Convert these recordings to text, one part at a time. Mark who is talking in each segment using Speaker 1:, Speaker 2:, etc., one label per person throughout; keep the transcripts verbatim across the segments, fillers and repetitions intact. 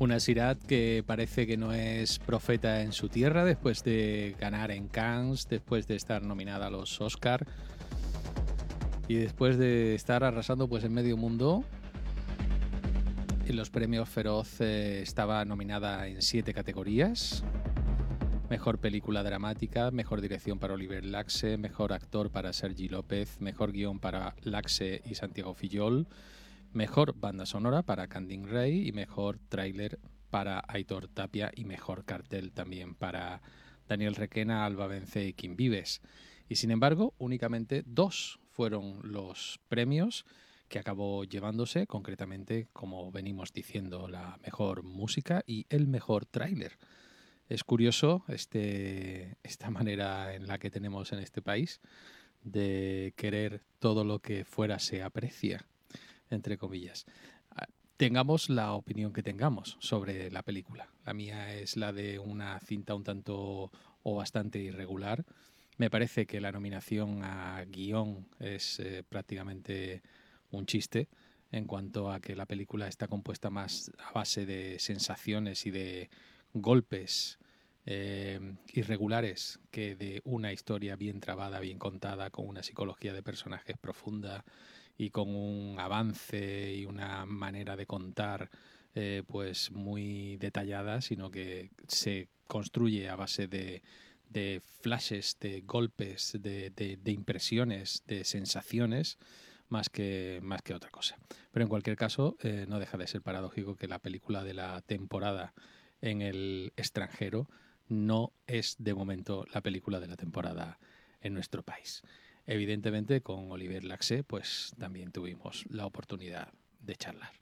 Speaker 1: Una Sirat que parece que no es profeta en su tierra después de ganar en Cannes, después de estar nominada a los Oscar y después de estar arrasando pues en medio mundo. En los premios Feroz eh, estaba nominada en siete categorías. Mejor película dramática, mejor dirección para Oliver Laxe, mejor actor para Sergi López, mejor guión para Laxe y Santiago Fillol, mejor banda sonora para Candin Rey y mejor tráiler para Aitor Tapia y mejor cartel también para Daniel Requena, Alba Bence y Kim Vives. Y sin embargo, únicamente dos fueron los premios que acabó llevándose, concretamente, como venimos diciendo, la mejor música y el mejor tráiler. Es curioso este, esta manera en la que tenemos en este país de querer todo lo que fuera se aprecia, entre comillas. Tengamos la opinión que tengamos sobre la película. La mía es la de una cinta un tanto o bastante irregular. Me parece que la nominación a guión es eh, prácticamente un chiste en cuanto a que la película está compuesta más a base de sensaciones y de golpes eh, irregulares que de una historia bien trabada, bien contada, con una psicología de personajes profunda y con un avance y una manera de contar eh, pues muy detallada, sino que se construye a base de, de flashes, de golpes, de, de, de impresiones, de sensaciones, más que, más que otra cosa. Pero en cualquier caso, eh, no deja de ser paradójico que la película de la temporada en el extranjero no es de momento la película de la temporada en nuestro país. Evidentemente con Oliver Laxe pues también tuvimos la oportunidad de charlar.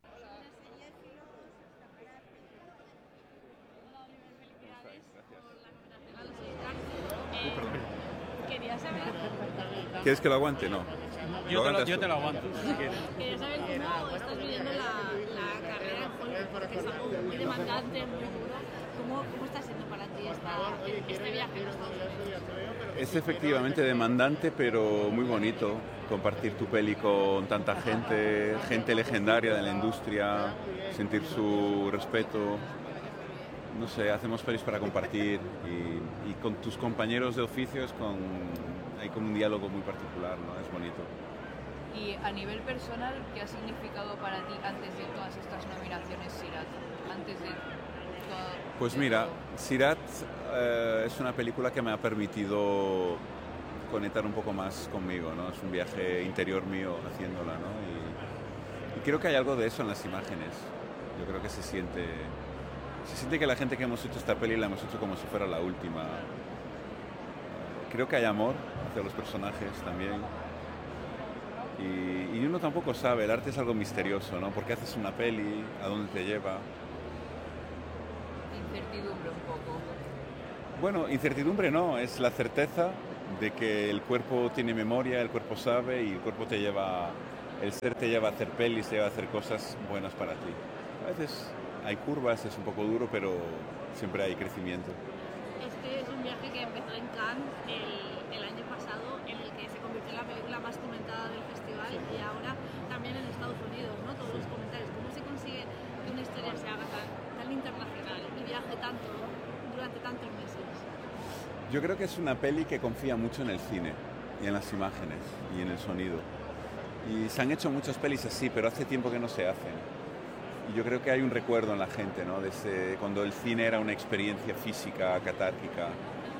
Speaker 2: Quería saber...
Speaker 3: ¿Quieres que lo aguante? No.
Speaker 4: Yo, te lo, yo te lo aguanto, si quieres.
Speaker 2: Quería saber cómo estás viviendo la, la carrera en Hollywood, porque es algo muy demandante, muy duro. ¿Cómo, cómo está siendo para ti esta, este viaje a Estados Unidos?
Speaker 3: Es efectivamente demandante, pero muy bonito compartir tu peli con tanta gente, gente legendaria de la industria, sentir su respeto. No sé, hacemos pelis para compartir y, y con tus compañeros de oficios con, hay como un diálogo muy particular, ¿no? Es bonito.
Speaker 5: Y a nivel personal, ¿qué ha significado para ti antes de todas estas nominaciones Sirat? Antes de todo,
Speaker 3: pues
Speaker 5: de
Speaker 3: mira,
Speaker 5: todo.
Speaker 3: Sirat eh, es una película que me ha permitido conectar un poco más conmigo, ¿no? Es un viaje interior mío haciéndola, ¿no? Y, y creo que hay algo de eso en las imágenes. Yo creo que se siente, se siente que la gente que hemos hecho esta peli la hemos hecho como si fuera la última. Creo que hay amor hacia los personajes también. Y, y uno tampoco sabe, el arte es algo misterioso, ¿no? ¿Por qué haces una peli? ¿A dónde te lleva?
Speaker 5: Incertidumbre un poco.
Speaker 3: Bueno, incertidumbre no, es la certeza de que el cuerpo tiene memoria, el cuerpo sabe y el cuerpo te lleva, el ser te lleva a hacer pelis, te lleva a hacer cosas buenas para ti. A veces hay curvas, es un poco duro, pero siempre hay crecimiento.
Speaker 2: Este es un viaje que empezó en Cannes el, el año pasado, en el que se convirtió en la película más comentada del festival y ahora también en Estados Unidos, ¿no? Todos los comentarios. ¿Cómo se consigue que una historia se haga tan, tan internacional y viaje tanto durante tantos meses?
Speaker 3: Yo creo que es una peli que confía mucho en el cine y en las imágenes y en el sonido. Y se han hecho muchas pelis así, pero hace tiempo que no se hacen. Y yo creo que hay un recuerdo en la gente, ¿no? De ese, cuando el cine era una experiencia física, catárquica.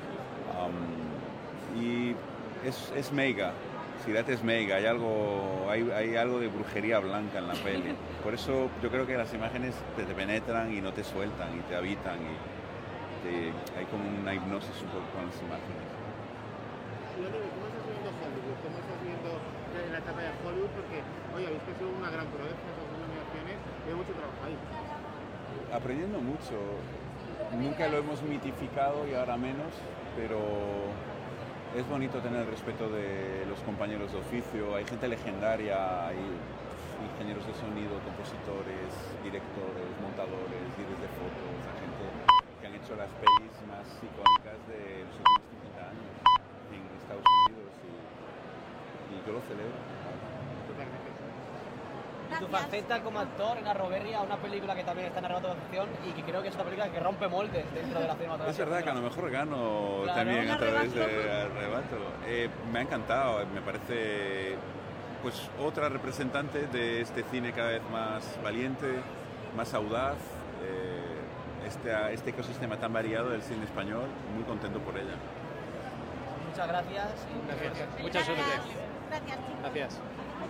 Speaker 3: Um, y es, es meiga, Sirat es meiga, hay algo, hay, hay algo de brujería blanca en la peli. Por eso yo creo que las imágenes te, te penetran y no te sueltan y te habitan. Y te, hay como una hipnosis un poco con las imágenes.
Speaker 6: ¿Cómo estás viendo Hollywood? ¿Cómo estás viendo la etapa de Hollywood? Porque, oye, habéis que sido una gran proeza, esas dos nominaciones, y hay mucho trabajo ahí.
Speaker 3: Aprendiendo mucho. Nunca lo hemos mitificado y ahora menos, pero es bonito tener el respeto de los compañeros de oficio. Hay gente legendaria, hay ingenieros de sonido, compositores, directores, montadores, directores de fotos, hay gente que han hecho las pelis más icónicas de los últimos cincuenta años en Estados Unidos y, y yo lo celebro.
Speaker 6: Totalmente.
Speaker 7: tu faceta como actor en Arroberria, una película que también está en Arrebatoción y que creo que es una película que rompe moldes dentro de la cinematografía.
Speaker 3: Es verdad que a lo mejor gano
Speaker 7: claro,
Speaker 3: también a través de Arrebato. Eh, me ha encantado, me parece pues otra representante de este cine cada vez más valiente, más audaz, eh, este, este ecosistema tan variado del cine español, muy contento por ella.
Speaker 7: Muchas gracias. Y
Speaker 4: gracias. Mucha suerte.
Speaker 2: Gracias, chicos.
Speaker 4: Gracias.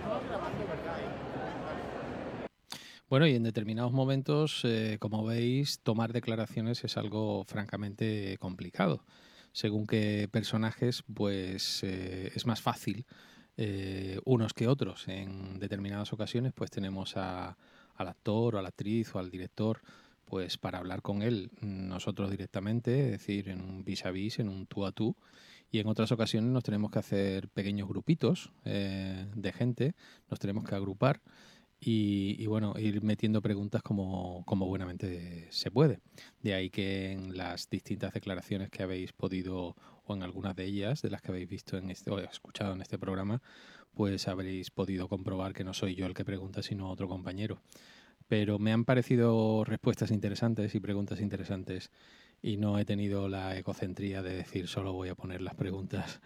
Speaker 1: Bueno, y en determinados momentos, eh, como veis, tomar declaraciones es algo francamente complicado. Según qué personajes, pues eh, es más fácil eh, unos que otros. En determinadas ocasiones, pues tenemos a, al actor o a la actriz o al director, pues para hablar con él nosotros directamente, es decir, en un vis a vis, en un tú a tú. Y en otras ocasiones nos tenemos que hacer pequeños grupitos eh, de gente, nos tenemos que agrupar y, y bueno, ir metiendo preguntas como, como buenamente se puede. De ahí que en las distintas declaraciones que habéis podido, o en algunas de ellas, de las que habéis visto en este, o escuchado en este programa, pues habréis podido comprobar que no soy yo el que pregunta, sino otro compañero. Pero me han parecido respuestas interesantes y preguntas interesantes. Y no he tenido la egocentría de decir solo voy a poner las preguntas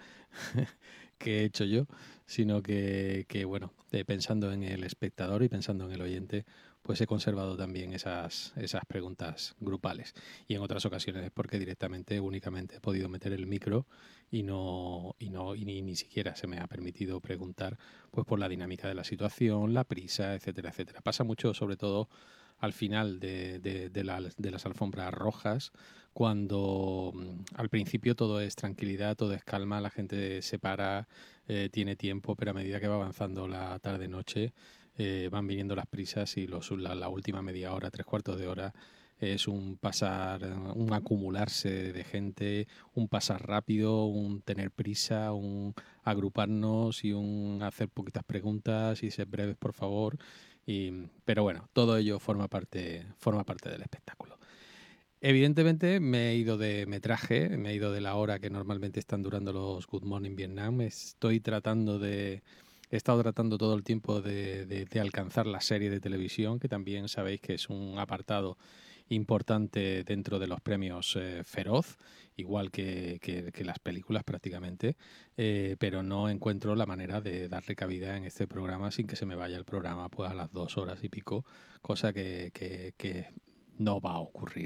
Speaker 1: que he hecho yo, sino que, que bueno, de, pensando en el espectador y pensando en el oyente, pues he conservado también esas, esas preguntas grupales. Y en otras ocasiones es porque directamente, únicamente he podido meter el micro y no y no y ni, ni siquiera se me ha permitido preguntar, pues por la dinámica de la situación, la prisa, etcétera, etcétera. Pasa mucho, sobre todo al final de, de, de, la, de las alfombras rojas, cuando al principio todo es tranquilidad, todo es calma, la gente se para, eh, tiene tiempo, pero a medida que va avanzando la tarde-noche eh, van viniendo las prisas y los, la, la última media hora, tres cuartos de hora, es un pasar, un acumularse de gente, un pasar rápido, un tener prisa, un agruparnos y un hacer poquitas preguntas y ser breves, por favor. Y, pero bueno, todo ello forma parte, forma parte del espectáculo. Evidentemente me he ido de metraje, me he ido de la hora que normalmente están durando los Good Morning Vietnam. Estoy tratando de, he estado tratando todo el tiempo de, de, de alcanzar la serie de televisión, que también sabéis que es un apartado importante dentro de los premios eh, Feroz, igual que, que, que las películas prácticamente, eh, pero no encuentro la manera de darle cabida en este programa sin que se me vaya el programa pues a las dos horas y pico, cosa que, que, que no va a ocurrir.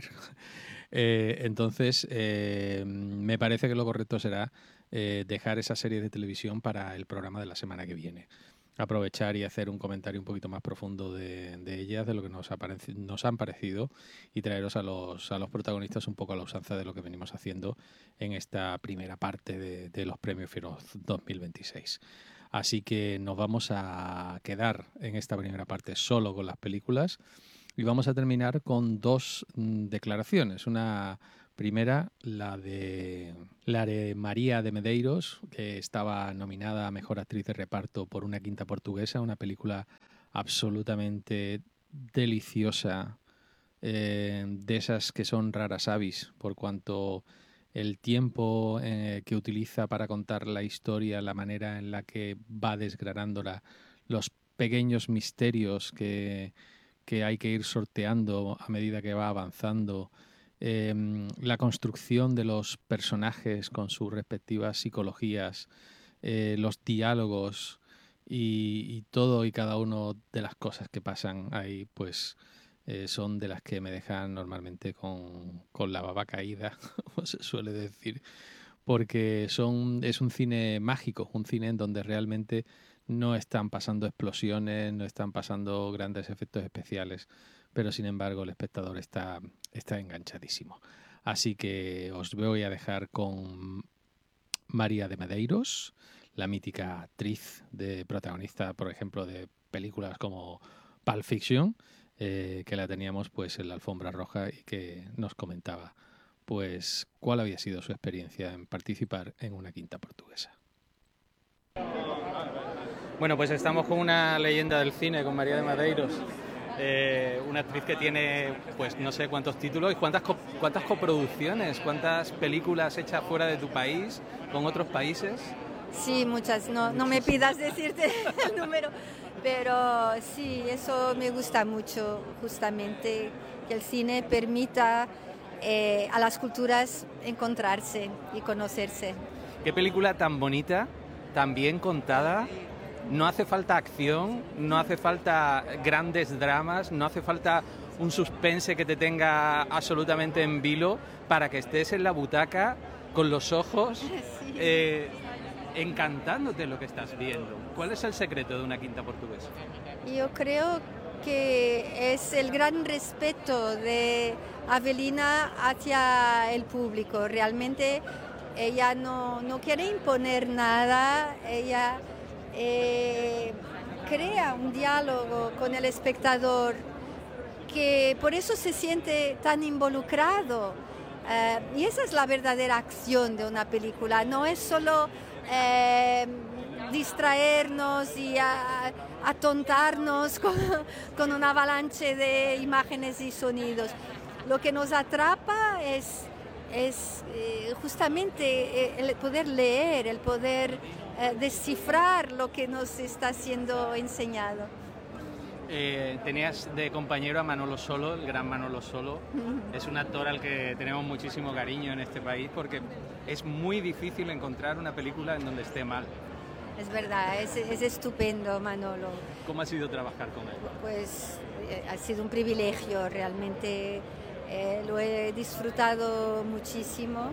Speaker 1: eh, entonces, eh, me parece que lo correcto será eh, dejar esa serie de televisión para el programa de la semana que viene. Aprovechar y hacer un comentario un poquito más profundo de, de ellas, de lo que nos, ha pareci- nos han parecido, y traeros a los, a los protagonistas un poco a la usanza de lo que venimos haciendo en esta primera parte de, de los Premios Feroz dos mil veintiséis. Así que nos vamos a quedar en esta primera parte solo con las películas y vamos a terminar con dos mm, declaraciones. Una primera, la de, la de María de Medeiros, que estaba nominada a Mejor Actriz de Reparto por Una Quinta Portuguesa, una película absolutamente deliciosa, eh, de esas que son raras avis, por cuanto el tiempo eh, que utiliza para contar la historia, la manera en la que va desgranándola, los pequeños misterios que, que hay que ir sorteando a medida que va avanzando, Eh, la construcción de los personajes con sus respectivas psicologías, eh, los diálogos y, y todo y cada una de las cosas que pasan ahí, pues eh, son de las que me dejan normalmente con, con la baba caída, como se suele decir, porque son, es un cine mágico, un cine en donde realmente no están pasando explosiones, no están pasando grandes efectos especiales, pero sin embargo el espectador está, está enganchadísimo. Así que os voy a dejar con María de Medeiros, la mítica actriz de protagonista, por ejemplo, de películas como Pulp Fiction, eh, que la teníamos pues en la alfombra roja y que nos comentaba pues cuál había sido su experiencia en participar en Una Quinta Portuguesa.
Speaker 4: Bueno, pues estamos con una leyenda del cine, con María de Medeiros. Eh, una actriz que tiene, pues no sé cuántos títulos y cuántas, co- cuántas coproducciones, cuántas películas hechas fuera de tu país, con otros países.
Speaker 8: Sí, muchas, no, no me pidas decirte el número, Pero sí, eso me gusta mucho, justamente, que el cine permita eh, a las culturas encontrarse y conocerse.
Speaker 4: Qué película tan bonita, tan bien contada. No hace falta acción, no hace falta grandes dramas, no hace falta un suspense que te tenga absolutamente en vilo para que estés en la butaca con los ojos
Speaker 8: Sí.
Speaker 4: eh, encantándote lo que estás viendo. ¿Cuál es el secreto de Una quinta portuguesa?
Speaker 8: Yo creo que es el gran respeto de Avelina hacia el público. Realmente ella no, no quiere imponer nada, ella eh, crea un diálogo con el espectador que por eso se siente tan involucrado. Eh, y esa es la verdadera acción de una película, no es solo eh, distraernos y a, atontarnos con, con una avalancha de imágenes y sonidos. Lo que nos atrapa es, es eh, justamente el poder leer, el poder eh, descifrar lo que nos está siendo enseñado.
Speaker 4: Eh, tenías de compañero a Manolo Solo, el gran Manolo Solo. Es un actor al que tenemos muchísimo cariño en este país porque es muy difícil encontrar una película en donde esté mal.
Speaker 8: Es verdad, es, es estupendo Manolo.
Speaker 4: ¿Cómo ha sido trabajar con él?
Speaker 8: Pues eh, ha sido un privilegio, realmente eh, lo he disfrutado muchísimo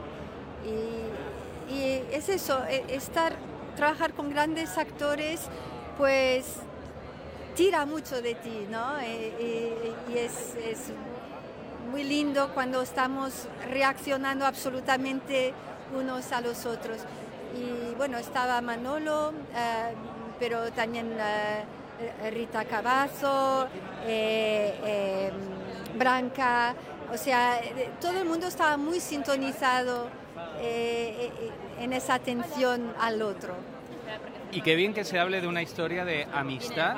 Speaker 8: y, y es eso, eh, estar, trabajar con grandes actores, pues tira mucho de ti, ¿no? Eh, y, y es, es muy lindo cuando estamos reaccionando absolutamente unos a los otros. Y bueno, estaba Manolo, eh, pero también eh, Rita Cavazo, eh, eh, Branca, o sea, todo el mundo estaba muy sintonizado eh, en esa atención al otro.
Speaker 4: Y qué bien que se hable de una historia de amistad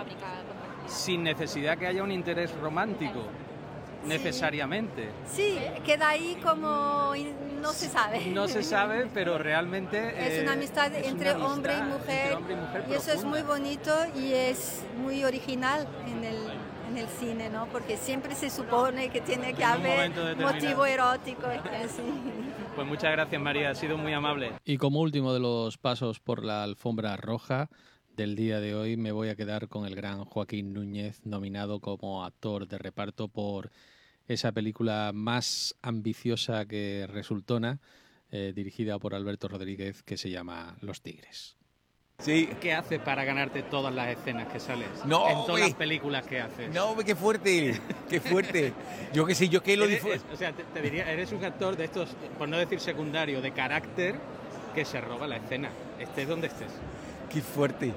Speaker 4: sin necesidad que haya un interés romántico,
Speaker 8: Sí.
Speaker 4: necesariamente.
Speaker 8: Sí, queda ahí como no se sabe.
Speaker 4: No se sabe, pero realmente...
Speaker 8: Es
Speaker 4: eh,
Speaker 8: una amistad
Speaker 4: es
Speaker 8: entre,
Speaker 4: una
Speaker 8: hombre y
Speaker 4: amistad
Speaker 8: mujer,
Speaker 4: entre hombre y mujer
Speaker 8: y eso es muy
Speaker 4: profunda.
Speaker 8: bonito y es muy original en el, en el cine, ¿no? Porque siempre se supone que tiene que
Speaker 4: En un
Speaker 8: haber
Speaker 4: momento determinado.
Speaker 8: motivo erótico. Así.
Speaker 4: Pues muchas gracias, María, ha sido muy amable.
Speaker 1: Y como último de los pasos por la alfombra roja del día de hoy, me voy a quedar con el gran Joaquín Núñez, nominado como actor de reparto por esa película más ambiciosa que resultona, eh, dirigida por Alberto Rodríguez, que se llama Los Tigres.
Speaker 9: Sí.
Speaker 4: ¿Qué haces para ganarte todas las escenas que sales?
Speaker 9: No,
Speaker 4: en todas
Speaker 9: güey.
Speaker 4: las películas que haces.
Speaker 9: No, hombre, qué fuerte, qué fuerte. Yo qué sé, yo que lo
Speaker 4: Eres-
Speaker 9: disfruto.
Speaker 4: es- o sea, te, te diría, eres un actor de estos, por no decir secundario, de carácter, que se roba la escena, estés donde estés.
Speaker 9: Qué fuerte.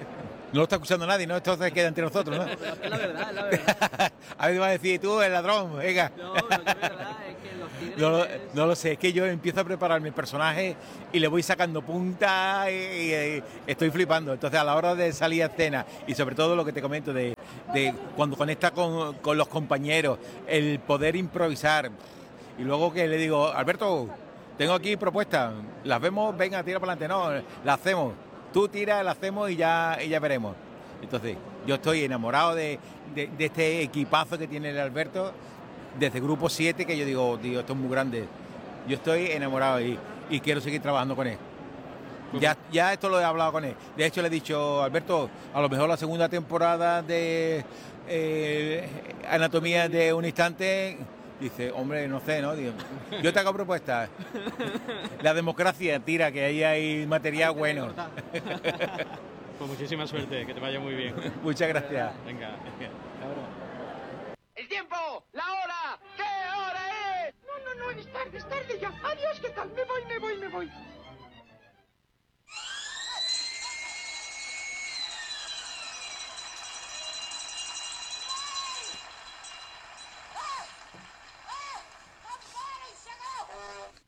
Speaker 9: No lo está escuchando nadie, ¿no? Esto se queda entre nosotros, ¿no?
Speaker 7: Es que la verdad, es la verdad.
Speaker 9: A ver, va a decir tú, el ladrón, venga.
Speaker 7: No, no, es verdad, es que los tigres...
Speaker 9: No, lo-
Speaker 7: es-
Speaker 9: no lo sé, es que yo empiezo a preparar mi personaje y le voy sacando punta y, y- y estoy flipando. Entonces, a la hora de salir a escena y sobre todo lo que te comento de, de cuando conecta con, con los compañeros, el poder improvisar. Y luego que le digo, Alberto, tengo aquí propuestas, las vemos, venga, tira para adelante, no, las hacemos. Tú tiras, las hacemos y ya, y ya veremos. Entonces, yo estoy enamorado de, de, de este equipazo que tiene el Alberto, desde Grupo siete, que yo digo, tío, esto es muy grande. Yo estoy enamorado y, y quiero seguir trabajando con él. Ya, ya esto lo he hablado con él. De hecho, le he dicho, Alberto, a lo mejor la segunda temporada de eh, Anatomía de un Instante... Dice, hombre, no sé, ¿no? Digo, yo te hago propuestas. La democracia, tira, que ahí hay material bueno.
Speaker 4: Pues muchísima suerte, que te vaya muy bien.
Speaker 9: Muchas gracias.
Speaker 4: Venga.
Speaker 10: ¡El tiempo! ¡La hora! ¿Qué hora es? No, no, no, es tarde, es tarde ya. Adiós, ¿qué tal? Me voy, me voy, me voy.